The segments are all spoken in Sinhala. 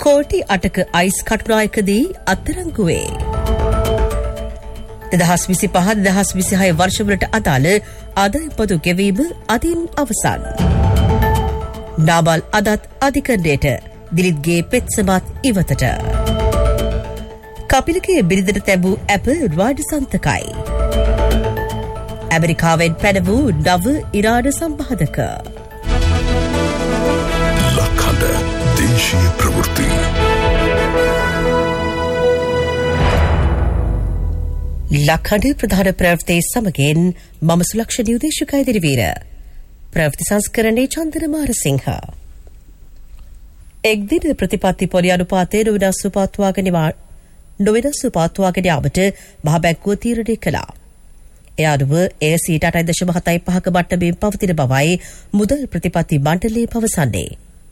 කෝටි 8ක අයිස් කටුනායකදී අත්අඩංගුවේ 2025-2026 වර්ෂවලට අදාළ ආදායම් පොදු ගෙවීම අදින් අවසන්. නාබල් අදත් අධිකරණයට දිලිත්ගේ පෙත්සමත් ඉවතට. කපිලගේ බිරිඳට තැබූ ඇප රාජ්‍ය සන්තකයි. ඇමරිකාවෙන් පැන වූ නව ඉරාන සම්බාධක. ලක්හඬ දේශීය ප්‍රවෘත්ති. ලක්හඬ ප්‍රධාන ප්‍රවෘත්ති සමගින් මම සුලක්ෂණ උදේශකයි දිරිවීර. ප්‍රවෘත්ති සංස්කරණයේ චන්දන මාරසිංහ. එක්දින ප්‍රතිපත්ති පොලි අනුපාතය නොවෙනස්ව පවත්වාගෙන යාමට මහ බැංකුව තීරණය කළා. ඒ අනුව එය 8.75ක මට්ටමින් පවතින බවයි මුදල් ප්‍රතිපත්ති මණ්ඩලය පවසන්නේ.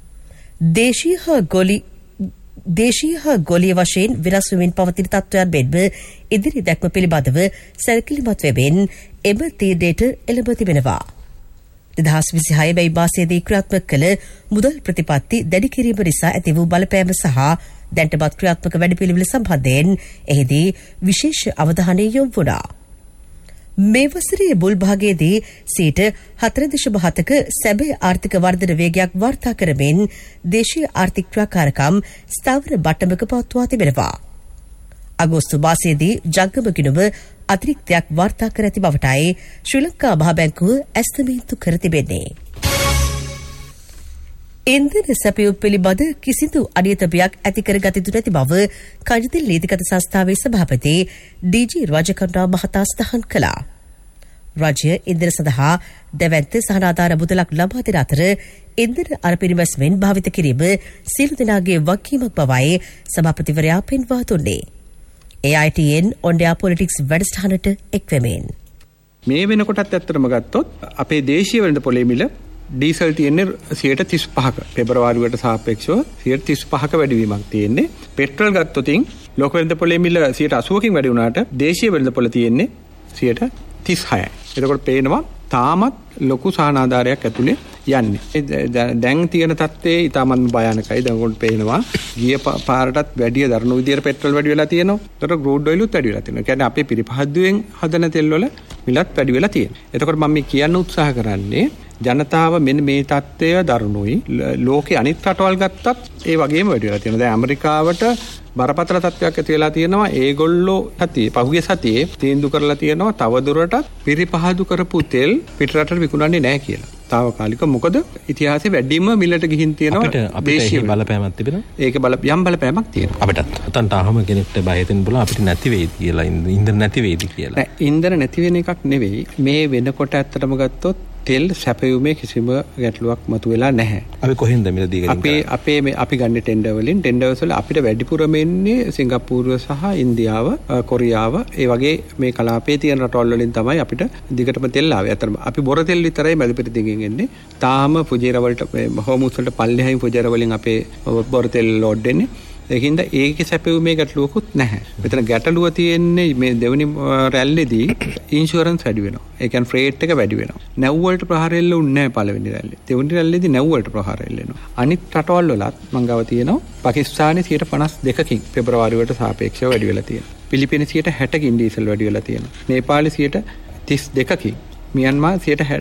දේශීය හා ගෝලීය වශයෙන් වෙනස් වෙමින් පවතින තත්ත්වයන් මෙන්ම ඉදිරි දැක්ම පිළිබඳව සැලකිලිමත් වෙමින් එම තීරණයට එළඹ තිබෙනවා. 2026 මැයි මාසයේදී ක්‍රියාත්මක කළ මුදල් ප්‍රතිපත්ති දැඩි කිරීම නිසා ඇති වූ බලපෑම සහ දැනටමත් ක්‍රියාත්මක වැඩපිළිවෙළ සම්බන්ධයෙන් එහිදී විශේෂ අවධානය යොමු වුණා. මේ වසරේ මුල් භාගයේදී 4.7ක සැබෑ ආර්ථික වර්ධන වේගයක් වාර්තා කරමින් දේශීය ආර්ථික ක්‍රියාකාරකම් ස්ථාවර මට්ටමක පවත්වා තිබෙනවා. අගෝස්තු මාසයේදී ජංගම ගිණුම අතිරික්තයක් වාර්තා කර ඇති බවටයි ශ්‍රී ලංකා මහ බැංකුව ඇස්තමේන්තු කර තිබෙන්නේ. ඉන්ධන සැපයුම් පිළිබඳ කිසිදු අනියතබයක් ඇති කරගත යුතු නැති බව කජිතෙල් නීතිගත සංස්ථාවේ සභාපති ඩී.ජී. රාජකරුණා මහතා සඳහන් කළා. රාජ්‍ය ඉන්ධන සඳහා දැවැන්ත සහනාධාර මුදලක් ලබා දෙන අතර ඉන්ධන අරපිරිමැස්මෙන් භාවිත කිරීම සියලු දෙනාගේ වගකීමක් බවයි සභාපතිවරයා පෙන්වා දුන්නේ. AITN ඔන්ඩයා පොලිටික්ස් වැඩසටහනට එක්වෙමින් මේ වෙනකොටත් ඇත්තටම ගත්තොත් අපේ දේශීය වෙළඳ පොලේ මිල ඩීසල් තියෙන්නේ 35%ක පෙබරවාරියට සාපේක්ෂව 35%ක වැඩිවීමක් තියෙන්නේ. පෙට්‍රල් ගත්තොතින් ලෝක වෙළඳ පොලේ මිල 80%කින් වැඩි වුණාට දේශීය වෙළඳ පොල තියෙන්නේ 36%යි. එතකොට පේනවා තාමත් ලොකු සහනාධාරයක් ඇතුලේ යන්නේ. දැන් තියෙන තත්ත්වයේ ඊටමන් භයානකයි. දැන් උන්ට පේනවා ගිය පාරටත් වැඩි දරුණු විදියට පෙට්‍රල් වැඩි වෙලා තියෙනවා. ඒතර ග්‍රූඩ් ඔයිලුත් වැඩි වෙලා තියෙනවා. ඒ කියන්නේ අපේ පිරිපහද්දුවෙන් හදන තෙල් වල මිලත් වැඩි වෙලා තියෙනවා. එතකොට මම මේ කියන්න උත්සාහ කරන්නේ ජනතාව මෙන්න මේ තත්ත්වය දරුණුයි. ලෝකේ අනිත් රටවල් ගත්තත් ඒ වගේම වැඩි වෙලා තියෙනවා. දැන් ඇමරිකාවට බරපතල තත්ත්වයක් ඇති වෙලා තියෙනවා. ඒගොල්ලෝ පහුගිය සතියේ තීන්දුව කරලා තියෙනවා තව දුරටත් පිරිපහදු කරපු තෙල් පිටරටට විකුණන්නේ නැහැ කියලා. තාවකාලික මොකද ඉතිහාසයේ වැඩිම මිලට ගිහින් තියෙනවා. අපිට බලපෑමක් තිබෙනවා. ඒක යම් බලපෑමක් තියෙනවා. අපිටත් උතන්ට ආවම කෙනෙක්ට බය හිතෙන්න බුණා අපිට නැති වෙයි කියලා ඉන්ධන නැති වෙයිද කියලා. නෑ ඉන්ධන නැති වෙන එකක් නෙවෙයි. මේ වෙනකොට ඇත්තටම ගත්තොත් තෙල් සැපයුමේ කිසිම ගැටලුවක් මතුවෙලා නැහැ. අපි කොහෙන්ද මිල දීගෙන අපි ගන්න ටෙන්ඩර් වලින් ටෙන්ඩර්ස් වල අපිට වැඩිපුරම එන්නේ සිංගප්පූරුව සහ ඉන්දියාව, කොරියාව ඒ වගේ මේ කලාපයේ තියෙන රටවල් වලින් තමයි අපිට දිගටම තෙල් ආවේ. අතරම අපි බොර තෙල් විතරයි මැදපිට දිගෙන් එන්නේ. තාම ෆුජේරා වලට හෝමුස් වලට පල්ලෙහායින් ෆුජේරා වලින් අපේ බොර තෙල් ලෝඩ් වෙන්නේ. ඒකින්ද ඒකේ සැපයුමේ ගැටලුවකුත් නැහැ. මෙතන ගැටලුව තියෙන්නේ මේ දෙවෙනි රැල්ලේදී ඉන්ෂුරන්ස් වැඩි වෙනවා. ඒ කියන්නේ ෆ්‍රේට් එක වැඩි වෙනවා. නැව් වලට ප්‍රහාර එල්ලුන්නේ නැහැ පළවෙනි රැල්ලේ. දෙවෙනි රැල්ලේදී නැව් වලට ප්‍රහාර එල්ලෙනවා. අනිත් රටවල් වලත් මං ගාව තියෙනවා පාකිස්තානයේ 52කින් පෙබරවාරියට සාපේක්ෂව වැඩි වෙලා තියෙනවා. පිලිපිනේ 60කින් ඩීසල් වැඩි වෙලා තියෙනවා. නේපාලේ 32කින්, මියන්මාර්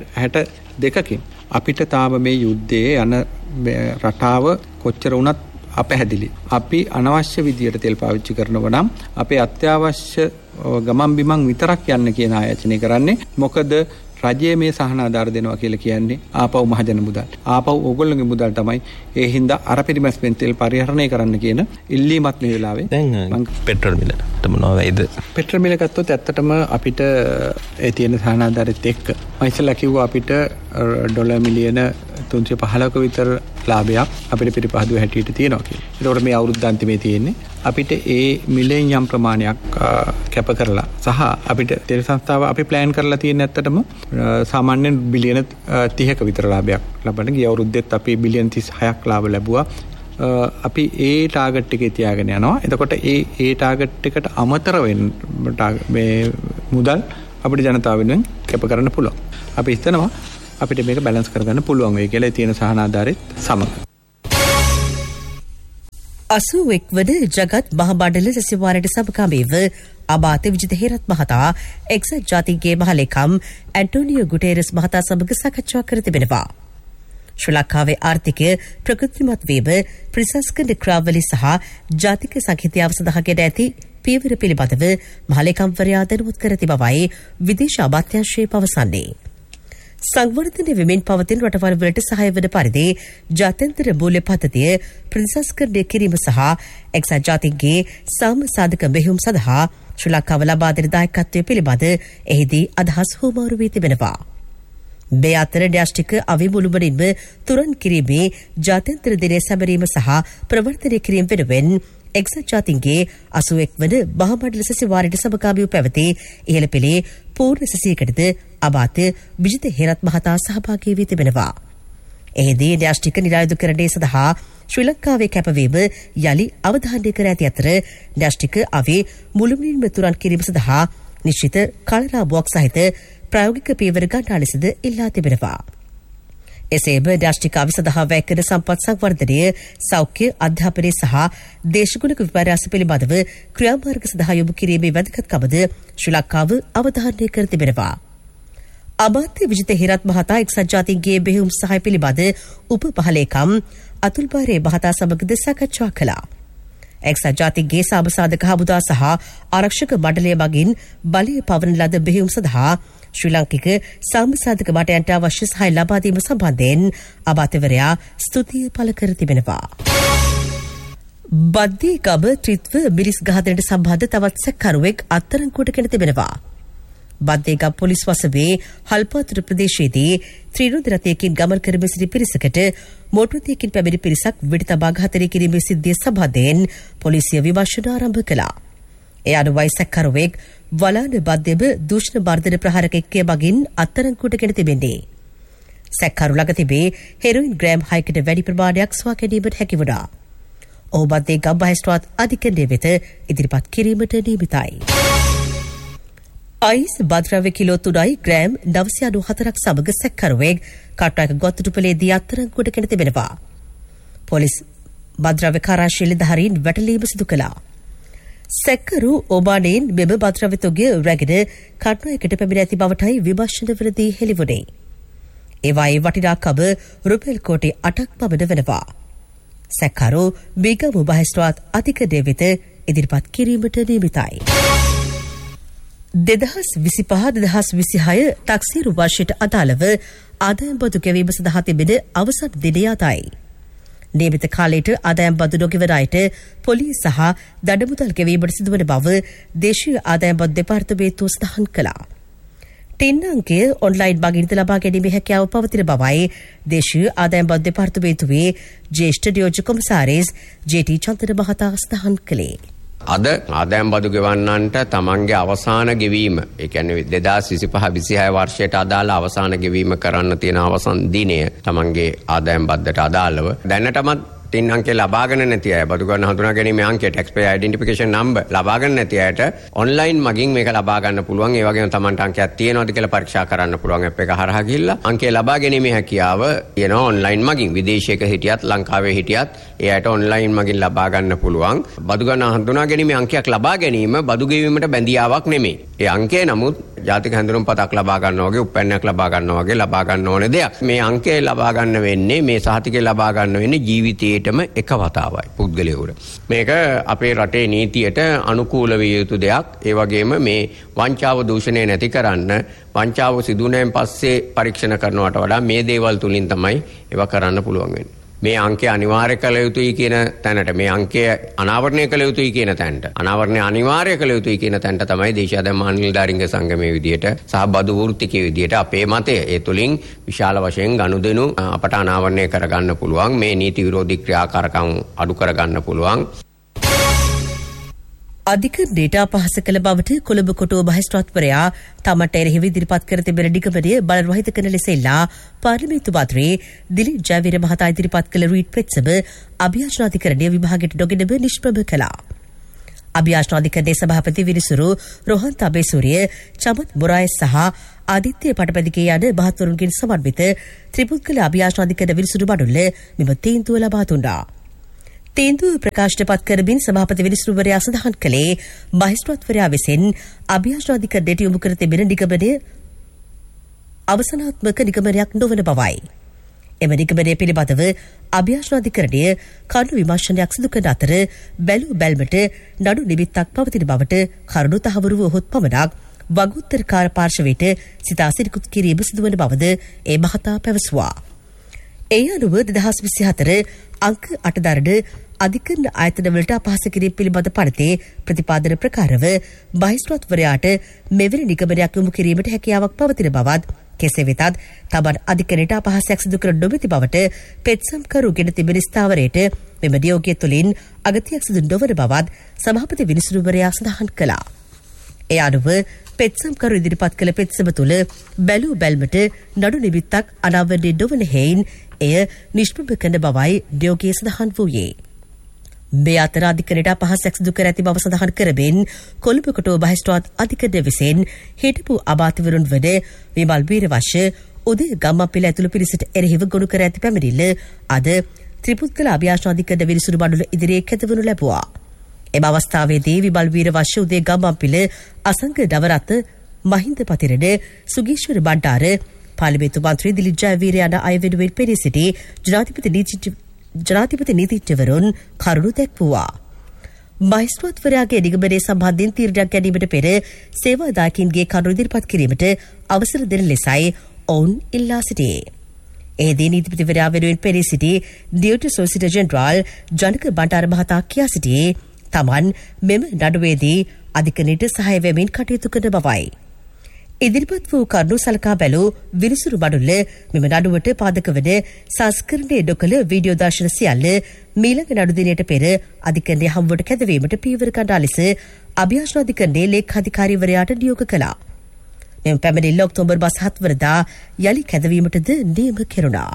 62කින්. අපිට තාම මේ යුද්ධයේ යන රටාව කොච්චර වුණත් අපැහැදිලි. අපි අනවශ්‍ය විදියට තෙල් පාවිච්චි කරනවා නම් අපේ අත්‍යවශ්‍ය ගමන් බිමන් විතරක් යන්න කියන ආයතනය කරන්නේ. මොකද රජයේ මේ සහනාධාර දෙනවා කියලා කියන්නේ ආපහු මහජන මුදල්. ආපහු ඕගොල්ලෝගේ මුදල් තමයි. ඒ හින්දා අර පිරිමැස්මෙන් තෙල් පරිහරණය කරන්න කියන ඉල්ලීමත් මේ වෙලාවේ. දැන් පෙට්‍රල් මිලට මොනවා වෙයිද? පෙට්‍රල් මිල ගත්තොත් ඇත්තටම අපිට ඒ තියෙන සහනාධාරෙත් එක්ක මම ඉස්සෙල්ලා කිව්වා අපිට ඩොලර් මිලියන 315ක විතර ලාභයක් අපිට පිරිපහදුව හැටියට තියෙනවා කියලා. ඒකෝට මේ අවුරුද්ද අන්තිමේ තියෙන්නේ අපිට ඒ මිලෙන් යම් ප්‍රමාණයක් කැප කරලා සහ අපිට තෙල් සංස්ථාව අපි ප්ලෑන් කරලා තියෙන ඇත්තටම සාමාන්‍යයෙන් බිලියන 30ක විතර ලාභයක් ලබන්න. ගිය අවුරුද්දෙත් අපි බිලියන 36ක් ලාභ ලැබුවා. අපි ඒ ටාගට් එකේ තියාගෙන යනවා. එතකොට ඒ ටාගට් එකට අමතර වෙන මේ මුදල් අපිට ජනතාව වෙනුවෙන් කැප කරන්න පුළුවන්. අපි හිතනවා අපිට මේක බැලන්ස් කරගන්න පුළුවන් වෙයි කියලා. ඒ තියෙන සහනාධාරෙත් සමග 81 වන ජගත් මහමණ්ඩල සැසිවාරයට සමගාමීව අමාත්‍ය විජිත හේරත් මහතා එක්සත් ජාතීන්ගේ මහලේකම් ඇන්ටෝනියෝ ගුටේරස් මහතා සමග සාකච්ඡා කර තිබෙනවා. ශ්‍රී ලංකාවේ ආර්ථිකය ප්‍රකෘතිමත් වීම, ප්‍රතිසංස්කරණ ක්‍රියාවලිය සහ ජාතික සංහිඳියාව සඳහා ගෙන ඇති පියවර පිළිබඳව මහලේකම්වරයා දැනුවත් කර තිබවයි විදේශ අමාත්‍යාංශය පවසන්නේ. සංවර්ධනය වෙමින් පවතින රටවල් වලට සහාය වන පරිදි ජාත්‍යන්තර මූල්‍ය පද්ධතිය ප්‍රතිසංස්කරණය කිරීම සහ එක්සත් ජාතීන්ගේ සාමසාධක මෙහෙයුම් සඳහා ශ්‍රී ලංකාව ලබා දෙන දායකත්වය පිළිබඳ එහිදී අදහස් හුවමාරු වී තිබෙනවා. මේ අතර න්‍යෂ්ටික අවිමුළුමනින්ම තුරන් කිරීමේ ජාත්‍යන්තර දිනය සැමරීම සහ ප්‍රවර්තනය කිරීම වෙනුවෙන් එක්සත් ජාතීන්ගේ 81 වන මහමණ්ඩල සැසිවාරයට සමගාමීව පැවති ඉහළ පෙළේ පූර්ණ සැසියකටද අමාත්‍ය විජිත හේරත් මහතා සහභාගී වී තිබෙනවා. එහිදී න්‍යෂ්ටික නිරායුධකරණය සඳහා ශ්‍රී ලංකාවේ කැපවීම යලි අවධානය කර ඇති අතර න්‍යෂ්ටික අවි මුළුමනින්ම තුරන් කිරීම සඳහා නිශ්චිත කාලරාමුවක් සහිත ප්‍රායෝගික පියවර ගන්නා ලෙසද ඉල්ලා තිබෙනවා. එසේම න්‍යෂ්ටික අවි සඳහා වැය කරන සම්පත් සංවර්ධනය, සෞඛ්‍ය, අධ්‍යාපනය සහ දේශගුණික විපර්යාස පිළිබඳව ක්‍රියාමාර්ග සඳහා යොමු කිරීමේ වැදගත්කමද ශ්‍රී ලංකාව අවධාරණය කර තිබෙනවා. අමාත්‍ය විජිත හේරත් මහතා එක්සත් ජාතීන්ගේ මෙහෙයුම් සහාය පිළිබඳ උප පහලේකම් අතුල් බාරේ මහතා සමගද සාකච්ඡා කළා. එක්සත් ජාතීන්ගේ සාමසාධක හමුදා සහ ආරක්ෂක මණ්ඩලය මගින් බලය පවරන ලද මෙහෙයුම් සඳහා ශ්‍රී ලාංකික සාමසාධක මටයන්ට අවශ්‍ය සහාය ලබා දීම සම්බන්ධයෙන් අමාත්‍යවරයා ස්තුතිය පළ කර තිබෙනවා. බද්දේගම ත්‍රිත්ව මිරිස් ඝාතනයට සම්බන්ධ තවත් සැකකරුවෙක් අත්අඩංගුවට ගෙන තිබෙනවා. බද්දේගම පොලිස් වසමේ හල්පාතුර ප්‍රදේශයේදී ත්‍රිරෝද රථයකින් ගමන් කරමින් සිටි පිරිසකට මෝටර රථයකින් පැමිණි පිරිසක් වෙඩි තබා ඝාතනය කිරීමේ සිද්ධිය සම්බන්ධයෙන් පොලිසිය විමර්ශන ආරම්භ කළා. ඒ අනුවයි සැකකරුවෙක් වලාන බද්දේම දූෂණ වර්ධන ප්‍රහාරක එක්කය මගින් අත්අඩංගුවට ගෙන තිබෙන්නේ. සැකකරු ළඟ තිබේ හෙරොයින් ග්‍රෑම් 6කට වැඩි ප්‍රමාණයක් සොයා ගැනීමට හැකි වුණා. ඔහු බද්දේගම මහේස්ත්‍රාත් අධිකරණය වෙත ඉදිරිපත් කිරීමට නියමිතයි. අයිස් බද්‍රව්‍ය කිලෝ 3යි ග්‍රෑම් 994ක් සමග සැකකරුවෙක් කට්ටායක ගොත්තටුපලේදී අත්අඩංගුවට ගෙන තිබෙනවා. පොලිස් බද්‍රව්‍ය කාර්යාංශයේ නිලධාරීන් වැටලීම සිදු කළා. සැකකරු ඔබානේන් මෙම බද්‍රව්‍ය තොගය රැගෙන කට්ටායකට පැමිණ ඇති බවටයි විමර්ශනවලදී හෙළිවුණේ. ඒවායේ වටිනාකම රුපියල් කෝටි 8ක් පමණ වෙනවා. සැකකරු බීගම මහේස්ත්‍රාත් අධිකරණය වෙත ඉදිරිපත් කිරීමට නියමිතයි. 2025-2026 තක්සේරු වර්ෂයට අදාළව ආදායම් බදු ගෙවීම සඳහා තිබෙන අවසන් දිනය අදයි. නියමිත කාලයට ආදායම් බදු නොගෙවන අයට පොලිස් සහ දඩමුදල් ගෙවීමට සිදුවන බව දේශීය ආදායම් බදු දෙපාර්තමේන්තුව සඳහන් කළා. ටින් අංකය ඔන්ලයින් මගින් ලබා ගැනීමේ හැකියාව පවතින බවයි දේශීය ආදායම් බදු දෙපාර්තමේන්තුවේ ජ්‍යෙෂ්ඨ නියෝජ්‍ය කොමසාරිස් ජේ.ටී. චන්දන මහතා සඳහන් කළේ. අද ආදායම් බදු ගෙවන්නන්ට තමන්ගේ අවසාන ගෙවීම, ඒ කියන්නේ 2025-26 වර්ෂයට අදාළ අවසාන ගෙවීම කරන්න තියෙන අවසන් දිනය තමන්ගේ ආදායම් බද්දට අදාළව දැනටමත් ටින් අංකය ලබාගෙන නැති අය, බදු ගන්න හඳුනා ගැනීමේ අංකය, taxpayer identification number ලබාගෙන නැති අයට ඔන්ලයින් මගින් මේක ලබා ගන්න පුළුවන්. ඒ වගේම තමන්ට අංකයක් තියෙනවද කියලා පරීක්ෂා කරන්න පුළුවන් ඇප් එක හරහා ගිහිල්ලා අංකය ලබා ගැනීමේ හැකියාව තියෙනවා ඔන්ලයින් මගින්. විදේශයක හිටියත් ලංකාවේ හිටියත් ඒ අයට ඔන්ලයින් මගින් ලබා ගන්න පුළුවන්. බදු ගන්න හඳුනා ගැනීමේ අංකයක් ලබා ගැනීම බදු ගෙවීමට බැඳියාවක් නෙමෙයි. ඒ අංකය නමුත් ජාතික හැඳුනුම්පතක් ලබා ගන්නවා වගේ, උප්පැන්නයක් ලබා ගන්නවා වගේ ලබා ගන්න ඕන දෙයක්. මේ අංකය ලබා ගන්න වෙන්නේ, මේ සහතිකය ලබා ගන්න වෙන්නේ ජීවිතයේටම එක වතාවයි පුද්ගලයාට. මේක අපේ රටේ නීතියට අනුකූල විය යුතු දෙයක්. ඒ වගේම මේ වංචාව දූෂණය නැති කරන්න, වංචාව සිදුුණෙන් පස්සේ පරීක්ෂණ කරනවට වඩා මේ දේවල් තුලින් තමයි ඒවා කරන්න පුළුවන් වෙන්නේ. මේ අංකය අනිවාර්ය කළ යුතුයි කියන තැනට, මේ අංකය අනාවරණය කළ යුතුයි කියන තැනට, අනාවරණය අනිවාර්ය කළ යුතුයි කියන තැනට තමයි දේශීය ආදායම් නිලධාරීන්ගේ සංගමයේ විදියට සහ බදු වෘත්තිකයේ විදියට අපේ මතය. ඒ තුලින් විශාල වශයෙන් ගනුදෙනු අපට අනාවරණය කරගන්න පුළුවන්. මේ නීති විරෝධී ක්‍රියාකාරකම් අඩු කරගන්න පුළුවන්. අධිකරණයට අපහාස කළ බවට කොළඹ කොටුව මහේස්ත්‍රාත්වරයා තමට එරෙහිව ඉදිරිපත් කර තිබෙන නිගමනය බලරහිත කරන ලෙස ඉල්ලා පාර්ලිමේන්තු මන්ත්‍රී දිලිප් ජයවීර මහතා ඉදිරිපත් කළ රීට් පෙත්සම අභියාචනාධිකරණය විභාගයට නොගෙනම නිෂ්ප්‍රභ කළා. අභියාචනාධිකරණයේ සභාපති විනිසුරු රෝහන් තබේසූරිය, චමත් මොරායස් සහ ආදිත්‍ය පටපැදිගේ යන මහත්වරුන්ගෙන් සමන්විත ත්‍රිපුද්ගල අභියාචනාධිකරණ විනිසුරු මඩුල්ල මෙම තීන්දුව ලබා දුන්නා. තීන්දුව ප්‍රකාශයට පත් කරමින් සභාපති විනිසුරුවරයා සඳහන් කළේ මහේස්ත්‍රාත්වරයා විසින් අභියාචනාධිකරණයට යොමු කර තිබෙන නිගමනය අවසනාත්මක නිගමනයක් නොවන බවයි. එම නිගමනය පිළිබඳව අභියාචනාධිකරණය කරුණු විමර්ශනයක් සිදු කරන අතර බැලූ බැල්මට නඩු නිමිත්තක් පවතින බවට කරුණු තහවුරු වූහොත් පමණක් වගඋත්තරකාර පාර්ශවයට සිතා සිරිකුත් කිරීම සිදුවන බවද ඒ මහතා පැවසුවා. ඒ අනුව 2024 අංක 8 දරන අධිකරණ ආයතනවලට අපහාස කිරීම පිළිබඳ පනතේ ප්‍රතිපාදන ප්‍රකාරව මහේස්ත්‍රාත්වරයාට මෙවැනි නිගමනයක් යොමු කිරීමට හැකියාවක් පවතින බවත් කෙසේ වෙතත් තමන් අධිකරණයට අපහාසයක් සිදු කර නොමැති බවට පෙත්සම්කරු ගෙන තිබෙන ස්ථාවරයට මෙම නියෝගය තුළින් අගතියක් සිදු නොවන බවත් සභාපති විනිසුරුවරයා සඳහන් කළා. ඒ අනුව පෙත්සම්කරු ඉදිරිපත් කළ පෙත්සම තුළ බැලූ බැල්මට නඩු නිමිත්තක් අනාවරණය නොවන හේයින් එය නිෂ්ප්‍රභ කරන බවයි නියෝගයේ සඳහන් වූයේ. මේ අතර අධිකරණයට අපහාසයක් සිදු කර ඇති බව සඳහන් කරමින් කොළඹ කොටුව මහේස්ත්‍රාත් අධිකරණය විසින් හිටපු අමාත්‍යවරුන් වන විමල් වීරවංශ උදේ ගම්මන්පිල ඇතුළු පිරිසට එරෙහිව ගොනු කර ඇති පැමිණිල්ල අද ත්‍රිපුද්ගල අභියාචනාධිකරණ විනිසුරු මණ්ඩල ඉදිරියේ කැඳවනු ලැබුවා. එම අවස්ථාවේදී විමල් වීරවංශ උදේ ගම්මන්පිල අසංග නවරත්න මහින්ද පතිරණ සුගීශ්වර බණ්ඩාර පාර්ලිමේන්තු මන්ත්‍රී දිලිත් ජයවීර යන අය වෙනුවෙන් පෙනී සිටි ජනාධිපති නීතිඥවරුන් කරුණු දැක්වුවා. මහේස්ත්‍රාත්වරයාගේ නිගමනය සම්බන්ධයෙන් තීරණයක් ගැනීමට පෙර සේවාදායකින්ගේ කරුණු ඉදිරිපත් කිරීමට අවසර දෙන ලෙසයි ඔවුන් ඉල්ලා සිටියේ. එහිදී නීතිපතිවරයා වෙනුවෙන් පෙනී සිටි ඩියුටි සොලිසිටර් ජෙනරාල් ජනක බණ්ඩාර මහතා කියා සිටියේ තමන් මෙම නඩුවේදී අධිකරණයට සහාය වෙමින් කටයුතු කරන බවයි. ඉදිරිපත් වූ කරුණු සලකා බැලූ විනිසුරු මණ්ඩල මෙම නඩුවට පාදක වන සංස්කරණය නොකළ වීඩියෝ දර්ශන සියල්ල මීළඟ නඩු දිනයට පෙර අධිකරණය හමුවට කැඳවීමට පීවර ගන්නා ලෙස අභියාචනාධිකරණයේ ලේකාධිකාරීවරයාට නියෝග කළා. මෙම පැමිණිල්ල ඔක්තෝබර් 7 වනදා යලි කැඳවීමටද නියම කෙරුණා.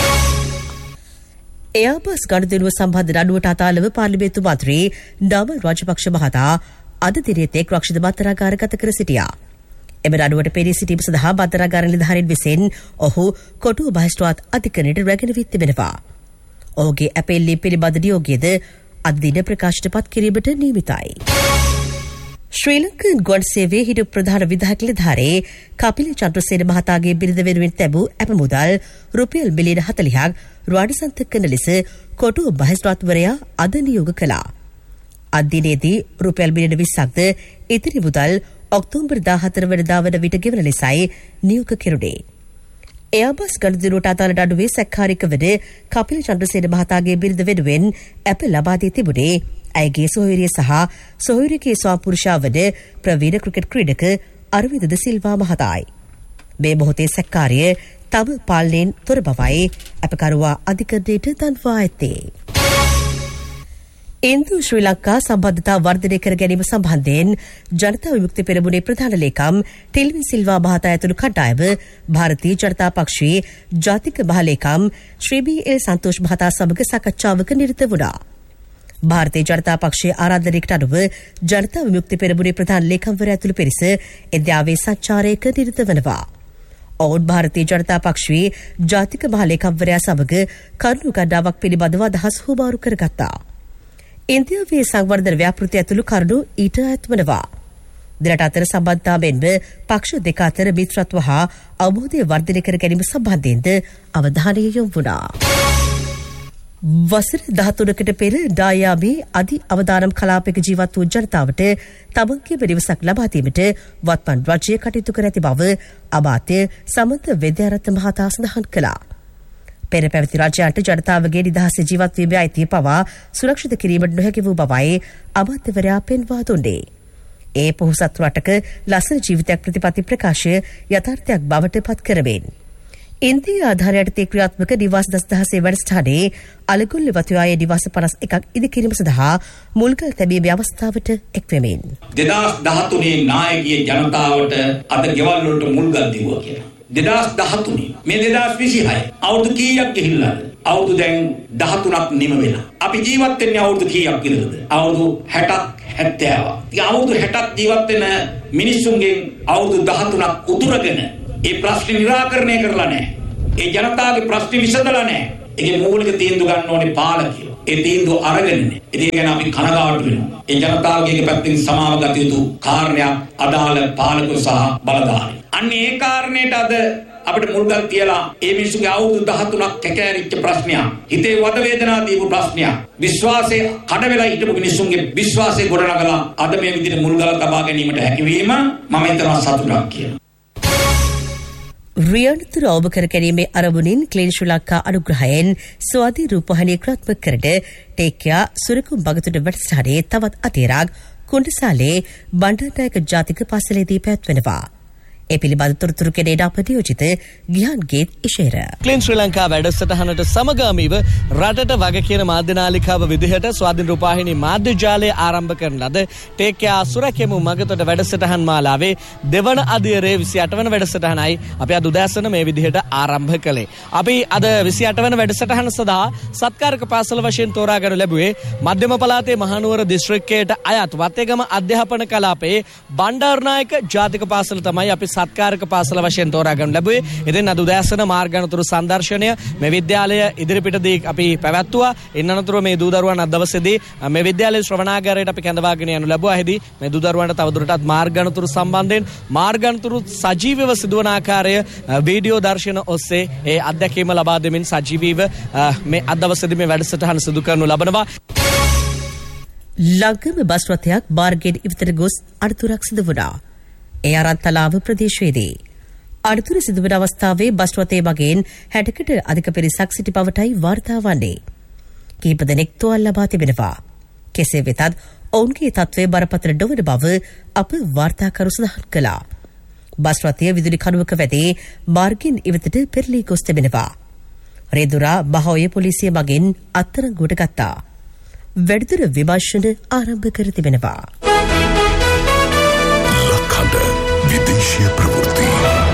එයාබස් ගනුදෙනුව සම්බන්ධ නඩුවට අදාළව පාර්ලිමේන්තු මන්ත්‍රී නාමල් රාජපක්ෂ මහතා අද දිනේ තෙක් රක්ෂිත බත්තරාගාරගත කර සිටියා. එම නඩුවට පෙනී සිටීම සඳහා බත්තරාගාර නිලධාරීන් විසින් ඔහු කොටුව මහේස්ත්‍රාත් අධිකරණයට රැගෙන වී තිබෙනවා. ඔහුගේ අපේල්ලීම් පිළිබඳ නියෝගයද අද දින ප්‍රකාශයට පත් කිරීමට නියමිතයි. ශ්‍රී ලංකන් ගුවන් සේවයේ හිටපු ප්‍රධාන විධායක නිලධාරී කපිල චන්ද්‍රසේන මහතාගේ බිරිඳ වෙනුවෙන් තැබූ ඇප මුදල් රුපියල් මිලියන 40ක් රුවානිසන්ත කරන ලෙස කොටුව මහේස්ත්‍රාත්වරයා අද නියෝග කළා. අද දිනේදී රුපියල් මිලියන 20ක්ද ඉතිරි මුදල් ඔක්තෝබර් 14 වෙනිදා වන විට ගෙවන ලෙසයි නියෝග කෙරුණේ. එයාබස් ගනුදෙනුවට අදාළ නඩුවේ සැකකාරික වන කපිල චන්ද්‍රසේන මහතාගේ බිරිඳ වෙනුවෙන් ඇප ලබා දී තිබුණේ ඇයගේ සොහොයුරිය සහ සොහොයුරියගේ ස්වාමිපුරුෂයා වන ප්‍රවීණ ක්‍රිකට් ක්‍රීඩක අරවින්ද ද සිල්වා මහතායි. මේ මොහොතේ සැකකාරිය තම පාලනයෙන් තොර බවයි අපකරුවා අධිකරණයට දන්වා ඇත්තේ. ඉන්දු ශ්‍රී ලංකා සම්බන්ධතා වර්ධනය කර ගැනීම සම්බන්ධයෙන් ජනතා විමුක්ති පෙරමුණේ ප්‍රධාන ලේකම් ටිල්වින් සිල්වා මහතා ඇතුළු කණ්ඩායම ಭಾರತೀಯ ජනතා පක්ෂයේ ජාතික මහලේකම් ශ්‍රී බී.එල්. සන්තෝෂ් මහතා සමග සාකච්ඡාවක නිරත වුණා. ಭಾರತೀಯ ජනතා පක්ෂයේ ආරාධනයකට අනුව ජනතා විමුක්ති පෙරමුණේ ප්‍රධාන ලේකම්වරයා ඇතුළු පිරිස එද්‍යාවේ සංචාරයක නිරත වනවා. ඔවුන් ಭಾರತೀಯ ජනතා පක්ෂයේ ජාතික මහලේකම්වරයා සමග කරුණු ගණනාවක් පිළිබඳව අදහස් හුවමාරු කරගත්තා. ඉන්දියාවේ සංවර්ධන ව්‍යාපෘති ඇතුළු කරුණු ඊට අයත් වනවා. දෙරට අතර සම්බන්ධතා මෙන්ම පක්ෂ දෙක අතර මිත්‍රත්ව හා අවබෝධය වර්ධනය කර ගැනීම සම්බන්ධයෙන්ද අවධානය යොමු වුණා. වසර 13කට පෙර ඩායාමේ අධි අවදානම් කලාපයක ජීවත් වූ ජනතාවට තමන්ගේ නිවසක් ලබා දීමට වත්මන් රජය කටයුතු කර ඇති බව අමාත්‍ය සමන්ත වේද්‍යාරත්න මහතා සඳහන් කළා. පෙර පැවති රජයන්ට ජනතාවගේ නිදහස ජීවත් වීමේ අයිතිය පවා සුරක්ෂිත කිරීමට නොහැකි වූ බවයි අමාත්‍යවරයා පෙන්වා දුන්නේ. ඒ පොහොසත් රටක ලස්සන ජීවිතයක් ප්‍රතිපත්ති ප්‍රකාශය යථාර්ථයක් බවට පත් කරමින් ඉන්දිය ආධාරයට ක්‍රියාත්මක නිවාස 10000 වැඩසටහනේ අලගොල්ල වතුයායේ නිවාස 51ක් ඉදිකිරීම සඳහා මුල්ගල් තැබීමේ අවස්ථාවට එක්වෙමින් 2013 නායකීය ජනතාවට අද ගෙවල් වලට මුල්ගල් දීුවා කියලා. 2013 මේ 2026 අවුරුදු කීයක් ගිහිල්ලාද? අවුරුදු දැන් 13ක් නිම වෙලා. අපි ජීවත් වෙන්නේ අවුරුදු කීයක් ඉඳලාද? අවුරුදු 60ක් 70ක්. ඒ අවුරුදු 60ක් ජීවත් වෙන මිනිස්සුන්ගෙන් අවුරුදු 13ක් උදුරගෙන ඒ ප්‍රශ්න निराකරණය කරලා නැහැ. ඒ ජනතාවගේ ප්‍රශ්න විසඳලා නැහැ. ඒකේ මූලික තීන්දුව ගන්න ඕනේ පාලකයෝ. ඒ තීන්දුව අරගෙනනේ. ඉතින් ඒ ගැන අපි කනගාටු වෙනවා. ඒ ජනතාවගේ පැත්තෙන් සමාව ගත යුතු කාරණයක් අදාළ පාලක සහ බලධාරී. අන්න ඒ කාරණයට අද අපිට මුල්ගල් තියලා ඒ මිනිස්සුගේ අවුරුදු 13ක් කැකෑරිච්ච ප්‍රශ්නයක්. හිතේ වද වේදනා දීපු ප්‍රශ්නයක්. විශ්වාසයේ කඩ වෙලා හිටපු මිනිස්සුන්ගේ විශ්වාසය ගොඩනගලා අද මේ විදිහට මුල්ගල් තබා ගැනීමට හැකියවීම මම හිතනවා සතුටක් කියලා. රියන්තුර ඔබ කර ගැනීමේ අරමුණින් ක්ලීන් ශ්‍රී ලංකා අනුග්‍රහයෙන් ස්වාධීන රූපවාහිනිය ක්‍රියාත්මක කරන ටේකියා සුරකුම් බගතුඩ වැඩසටහනේ තවත් අතීරක් කුණ්ඩසාලේ බණ්ඩාරනායක ජාතික පාසලේදී පැවැත්වෙනවා. ඒ පිළිබඳ තොරතුරු කෙරෙන අපට යෝජිත ගිහාන් ගේත් ඉෂේර. ක්ලීන් ශ්‍රී ලංකා වැඩසටහනට සමගාමීව රටට වග කියන මාධ්‍ය නාලිකාව විදිහට ස්වාධීන රූපවාහිනී මාධ්‍ය ජාලය ආරම්භ කරන ලද ටේකියා සුරකෙමු මගතොට වැඩසටහන් මාලාවේ දෙවන අදියරේ 28 වන වැඩසටහනයි අපි අද උදෑසන මේ විදිහට ආරම්භ කළේ. අපි අද 28 වන වැඩසටහන සඳහා සත්කාරක පාසල වශයෙන් තෝරාගෙන ලැබුවේ මධ්‍යම පළාතේ මහනුවර දිස්ත්‍රික්කයට අයත් වත්තේගම අධ්‍යාපන කලාපයේ බණ්ඩාරනායක ජාතික පාසල තමයි අපි සත්කාරක පාසල වශයෙන් තෝරාගන්න ලැබුවේ. ඉතින් අද උදෑසන මාර්ගානුතුරු සංදර්ශනය මේ විද්‍යාලය ඉදිරිපිටදී අපි පැවැත්තුවා. ඉන් අනතුරුව මේ දූ දරුවන් අද දවසේදී මේ විද්‍යාලයේ ශ්‍රවණාගාරයට අපි කැඳවාගෙන යනු ලැබුවා. එහිදී මේ දූ දරුවන්ට තවදුරටත් මාර්ගානුතුරු සම්බන්ධයෙන් මාර්ගානුතුරු සජීවීව සිදුවන ආකාරය වීඩියෝ දර්ශන ඔස්සේ ඒ අත්දැකීම ලබා දෙමින් සජීවීව මේ අද දවසේදී මේ වැඩසටහන සිදු කරනු ලබනවා. ලංකම බස් රථයක් බාර්ගෙන් ඉවතට ගොස් අනතුරක් සිදු වුණා. ඒ අරන්තලාව ප්‍රදේශයේදී අනතුර සිදුවන අවස්ථාවේ බස් රථයේ මගින් 60කට අධික පිරිසක් සිටි බවටයි වාර්තා වන්නේ. කිහිප දෙනෙක් තුවාල ලබා තිබෙනවා. කෙසේ වෙතත් ඔවුන්ගේ තත්ත්වය බරපතල නොවන බව අප වාර්තාකරු සඳහන් කළා. බස් රථය විදුලි කණුවක වැදී මාර්ගයෙන් ඉවතට පෙරළී ගොස් තිබෙනවා. රේදුරා මහෝය පොලිසිය මගින් අත්අඩංගුවට ගත්තා. වැඩිදුර විමර්ශන ආරම්භ කර තිබෙනවා. විදේශීය ප්‍රවෘත්ති.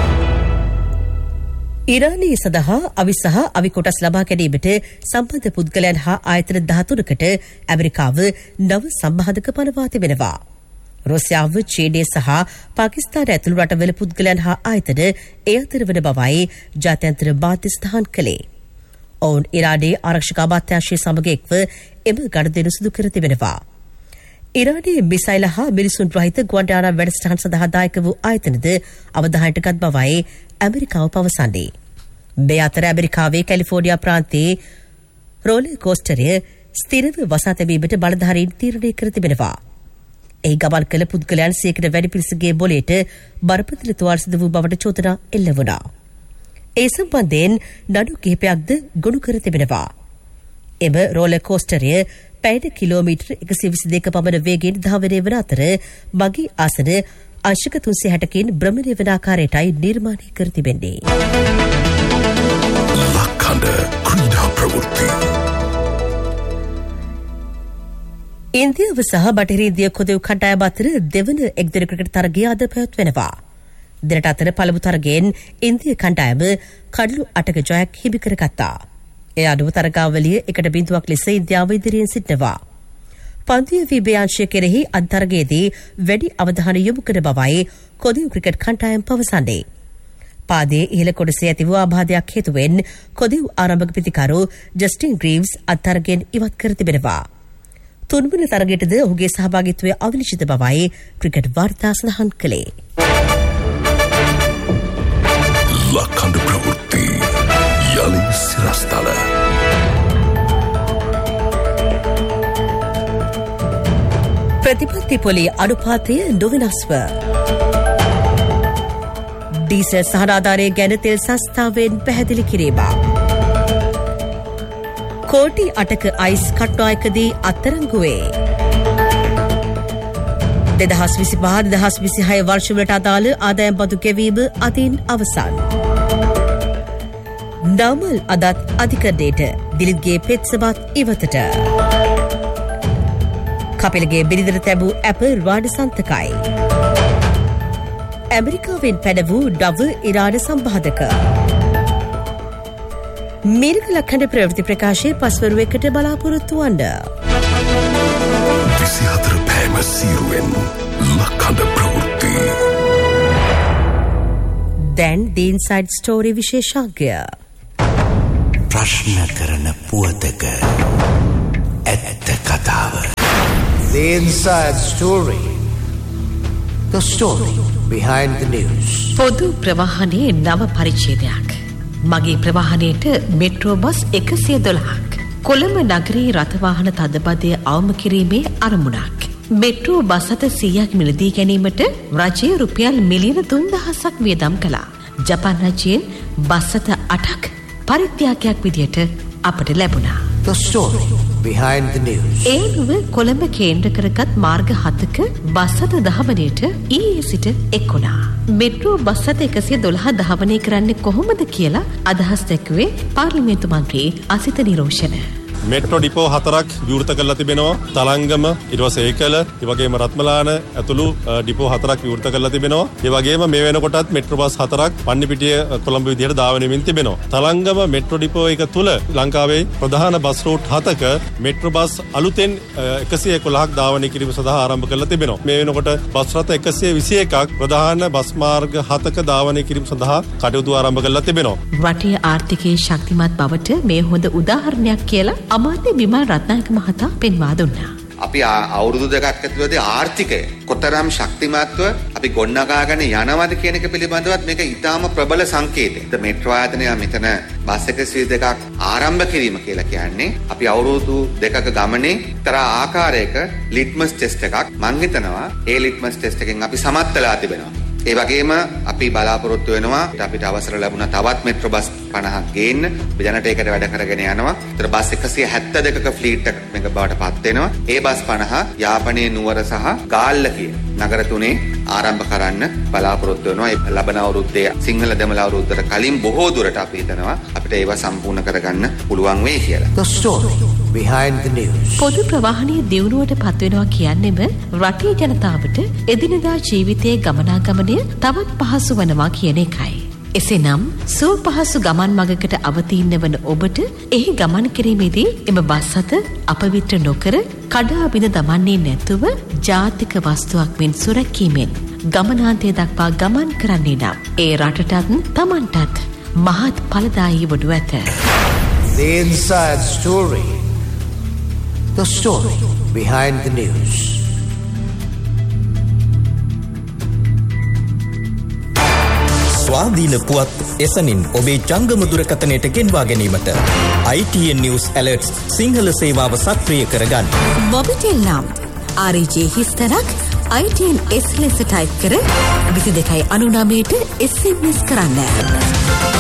ඉරානයේ සඳහා අවි සහ අවි කොටස් ලබා ගැනීමට සම්බන්ධ පුද්ගලයන් හා ආයතන 13කට ඇමරිකාව නව සම්බාධක පනවා තිබෙනවා. රුසියාව, චීනය සහ පාකිස්තාන ඇතුළු රටවල පුද්ගලයන් හා ආයතන ඒ අතර වන බවයි ජාත්‍යන්තර මාධ්‍ය සඳහන් කළේ. ඔවුන් ඉරානයේ ආරක්ෂක අමාත්‍යාංශය සමග එක්ව එම ගනුදෙනු සිදු කර තිබෙනවා. ඉරානයේ මිසයිල හා මිනිසුන් රහිත ගුවන්යානා වැඩසටහන් සඳහා දායක වූ ආයතනද අවධානයට ගත් බවයි ඇමරිකාව පවසන්නේ. මේ අතර ඇමරිකාවේ කැලිෆෝනියා ප්‍රාන්තයේ රෝලර් කෝස්ටරය ස්ථිරව වසා තැබීමට බලධාරීන් තීරණය කර තිබෙනවා. එහි ගමන් කළ පුද්ගලයන් 100කට වැඩි පිරිසගේ බොලේට බරපතල තුවාල සිදු වූ බවට චෝදනා එල්ල වුණා. ඒ සම්බන්ධයෙන් නඩු කිහිපයක්ද ගොනු කර තිබෙනවා. එම රෝලර් කෝස්ටරය පැයට කිලෝමීටර් 122ක පමණ වේගයෙන් ධාවනය වන අතර මගී ආසන අංශක 360කින් භ්‍රමණය වන ආකාරයටයි නිර්මාණය කර තිබෙන්නේ. ලක්හඬ ක්‍රීඩා ප්‍රවෘත්ති. ඉන්දියාව සහ බටහිර ඉන්දිය කොදෙව් කණ්ඩායම අතර දෙවන එක්දින ක්‍රිකට් තරගය අද පැවැත්වෙනවා. දිනට අතර පළමු තරගයෙන් ඉන්දිය කණ්ඩායම කඩලු 8ක ජයක් හිමි කරගත්තා. ඒ අනුව තරගාවලිය 1-0ක් ලෙස ඉන්දියාව ඉදිරියෙන් සිටිනවා. පන්දුවේ විභාංශය කෙරෙහි අන්තර්ගයේදී වැඩි අවධානය යොමු කර බවයි කොදෙව් ක්‍රිකට් කණ්ඩායම පවසන්නේ. පාදයේ ඉහළ කොටසේ ඇති වූ ආබාධයක් හේතුවෙන් කොදෙව් ආරම්භක පිතිකරු ජස්ටින් ග්‍රීව්ස් අත්තරගෙන් ඉවත් කර තිබෙනවා. තුන්වන තරගයටද ඔහුගේ සහභාගීත්වය අවිනිශ්චිත බවයි ක්‍රිකට් වාර්තා සඳහන් කළේ. ලක්හඬ ප්‍රවෘත්ති යලි සිරස්තල. ප්‍රතිපත්ති පොලේ අනුපාතය නොවෙනස්ව. ඩීසල් සහනාධාරය ගැන තෙල් සංස්ථාවෙන් පැහැදිලි කිරීම. කෝටි 8ක අයිස් කට්නායකදී අත්තරංගුවේ. 2025-2026 වර්ෂවලට අදාළ ආදායම් බදු ගෙවීම අතින් අවසන්. නමල් අදත් අධිකරණයට දිලිත්ගේ පෙත්සමත් ඉවතට. කපිලගේ බිරිඳට තැබූ ඇප රාඩ සන්තකයි. ඇමරිකාවෙන් පැන වූ නව ඉරාන සම්බාධක. මීරක ලක්හඬ ප්‍රවෘත්ති ප්‍රකාශයේ පස්වරු 1ට බලාපොරොත්තු වන්න. 24 පෑම සීරුවෙන් ලක්හඬ ප්‍රවෘත්ති. දැන් The Inside Story විශේෂාංගය. ප්‍රශ්න කරන පුවතක ඇත්ත කතාව. The inside story. The story behind the news. පොදු ප්‍රවාහනයේ නව පරිච්ඡේදයක්. මගේ ප්‍රවාහනයේට මෙට්‍රෝ බස් 112ක්. කොළඹ නගරයේ රථවාහන තදබදය අවම කිරීමේ අරමුණක්. මෙට්‍රෝ බස් 100ක් මිලදී ගැනීමට රජය රුපියල් මිලියන 3000ක් වියදම් කළා. ජපාන් රජයෙන් බස් 8ක් පරිත්‍යාගයක් විදියට අපට ලැබුණා. The story behind the news. ඒනුව Colombo කේන්ද්‍ර කරගත් මාර්ග 7ක බස් 7 ධාවනයට ඊයේ සිට එක්ුණා. මෙට්‍රෝ බස් 112 ධාවනය කරන්නේ කොහොමද කියලා අදහස් දැක්ුවේ පාර්ලිමේන්තු මන්ත්‍රී අසිත නිරෝෂණ. මෙට්‍රෝ ඩිපෝ 4ක් විවෘත කරලා තිබෙනවා. තලංගම, ඊට පස්සේ ඒකල, ඒ වගේම රත්මලාන ඇතුළු ඩිපෝ 4ක් විවෘත කරලා තිබෙනවා. ඒ වගේම මේ වෙනකොටත් මෙට්‍රෝ බස් 4ක් පන්නිපිටිය කොළඹ විදියට ධාවනය වෙමින් තිබෙනවා. තලංගම මෙට්‍රෝ ඩිපෝ එක තුල ලංකාවේ ප්‍රධාන බස් රූට් 7ක මෙට්‍රෝ බස් අලුතෙන් 111ක් ධාවනය කිරීම සඳහා ආරම්භ කරලා තිබෙනවා. මේ වෙනකොට බස් රථ 121ක් ප්‍රධාන බස් මාර්ග 7ක ධාවනය කිරීම සඳහා කටයුතු ආරම්භ කරලා තිබෙනවා. රටේ ආර්ථිකයේ ශක්තිමත් බවට මේ හොඳ උදාහරණයක් කියලා අමාත්‍ය විමල් රත්නායක මහතා පෙන්වා දුන්නා. අපි අවුරුදු දෙකක් ඇතුළතදී ආර්ථිකය කොතරම් ශක්තිමත්ව අපි ගොඩනගාගෙන යනවද කියන එක පිළිබඳවත් මේක ඊටාම ප්‍රබල සංකේතයක්. මෙට්‍රෝ ආයතනය මෙතන බස් 122ක් ආරම්භ කිරීම කියලා කියන්නේ අපි අවුරුදු දෙකක ගමනේ එක්තරා ආකාරයක ලිට්මස් ටෙස්ට් එකක් මම හිතනවා ඒ ලිට්මස් ටෙස්ට් එකෙන් අපි සමත් වෙලා තිබෙනවා. ඒ වගේම අපි බලාපොරොත්තු වෙනවා අපිට අවසර ලැබුණා තවත් මෙට්‍රෝ බස් 50ක් ගේන්න. අපි දැනට ඒකට වැඩ කරගෙන යනවා. ඒතර බස් 172ක ෆ්ලීට් එක මේක බවට පත් වෙනවා. ඒ බස් 50 යාපනයේ නුවර සහ ගාල්ල කියන නගර තුනේ ආරම්භ කරන්න බලාපොරොත්තු වෙනවා. ඒ ලබන අවුරුද්දේ සිංහල දෙමළ අවුරුද්දට කලින් බොහෝ දුරට අපි හිතනවා අපිට ඒවා සම්පූර්ණ කරගන්න පුළුවන් වෙයි කියලා. The story behind the news. පොදු ප්‍රවාහනයේ දියුණුවට පත් වෙනවා කියන්නේම රටේ ජනතාවට එදිනෙදා ජීවිතයේ ගමනාගමනය තවත් පහසු වනවා කියන එකයි. එසේනම් සුව පහසු ගමන් මගකට අවතීර්ණ වන ඔබට එහි ගමන් කිරීමේදී එම බස් අත අපවිත්‍ර නොකර කඩා බිඳ දමන්නේ නැතුව ජාතික වස්තුවක් මෙන් සුරැකීමෙන් ගමනාන්තය දක්වා ගමන් කරන්නේ නම් ඒ රටටත් තමන්ටත් මහත් ඵලදායී වනු ඇත. The inside story. The story behind the news. ස්වාධීන පුවත් එසනින් ඔබේ ජංගම දුරකථනයට ගෙන්වා ගැනීමට ITN News Alerts සිංහල සේවාව සක්‍රිය කරගන්න. මොබිටෙල් නම් RJ හිස්තරක් ITN S ලෙස ටයිප් කර 22.99ට SMS කරන්න.